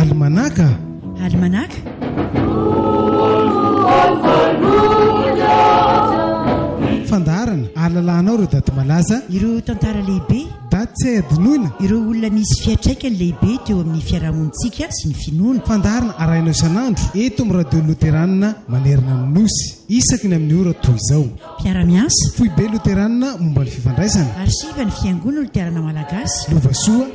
almanaka fandarana ahalalànao ireo daty malaza ireo tantara lehibe daty tsy hay adinoina ireo olona nisy fiatraikany lehibe teo amin'ny fiarahamonitsika sy ny finoana fandarana arainao isan'andro eto amin'ny radio loteranina manerana ny nosy isaky ny amin'ny ora toy izao mpiara-miasa foibe loteranina momba ny fifandraisana arsiva ny fiangonana loterana malagasy lovasoa